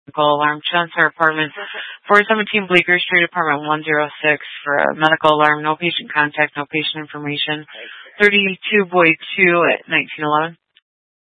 medical alarm. Chancellor Apartment, 417 Bleecker Street, Apartment 106 for a medical alarm. No patient contact, no patient information. 32 Boyd 2 at 1911.